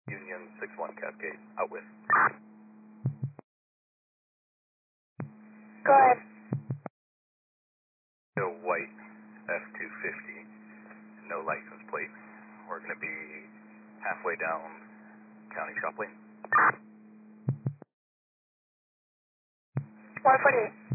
Union 61 Cascade, out with. Go ahead. A white F-250, no license plate. We're going to be halfway down County Shop Lane. 148.